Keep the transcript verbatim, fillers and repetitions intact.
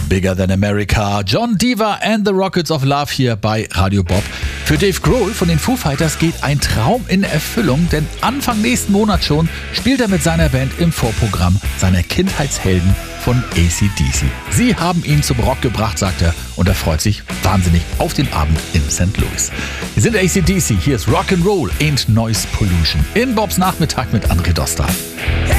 Bigger Than America, John Diva and the Rockets of Love hier bei Radio Bob. Für Dave Grohl von den Foo Fighters geht ein Traum in Erfüllung, denn Anfang nächsten Monat schon spielt er mit seiner Band im Vorprogramm seiner Kindheitshelden von A C D C. Sie haben ihn zum Rock gebracht, sagt er, und er freut sich wahnsinnig auf den Abend in Sankt Louis. Wir sind A C D C, hier ist Rock'n'Roll and Noise Pollution in Bobs Nachmittag mit André Doster.